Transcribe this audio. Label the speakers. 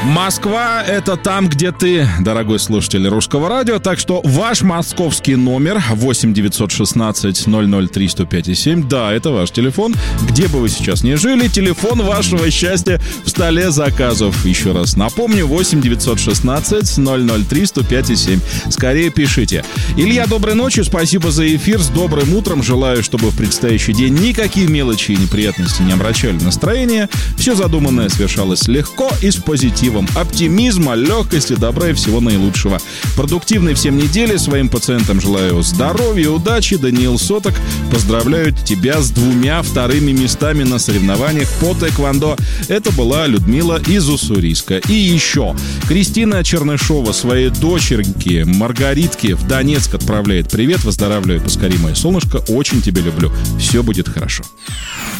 Speaker 1: Москва — это там, где ты, дорогой слушатель Русского радио. Так что ваш московский номер 8 916 003 105 7. Да, это ваш телефон. Где бы вы сейчас ни жили, телефон вашего счастья в столе заказов. Еще раз напомню, 8 916 003 105 7. Скорее пишите. Илья, доброй ночи, спасибо за эфир. С добрым утром. Желаю, чтобы в предстоящий день никакие мелочи и неприятности не омрачали настроение. Все задуманное совершалось легко и с позитивом. Оптимизма, легкости, добра и всего наилучшего. Продуктивной всем недели. Своим пациентам желаю здоровья, удачи. Даниил Соток поздравляют тебя с 2 вторыми местами на соревнованиях по тэквондо. Это была Людмила из Уссурийска. И еще Кристина Чернышова своей дочерке Маргаритке в Донецк отправляет привет. Выздоравливай поскорее, мое солнышко. Очень тебя люблю. Все будет хорошо.